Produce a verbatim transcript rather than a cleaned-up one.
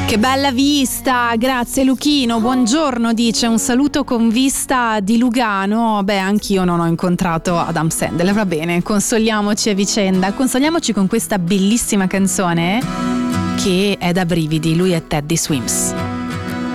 Che bella vista, grazie Luchino, buongiorno, dice, un saluto con vista di Lugano. Beh, anch'io non ho incontrato Adam Sandler, va bene, consoliamoci a vicenda, consoliamoci con questa bellissima canzone che è da brividi, lui è Teddy Swims.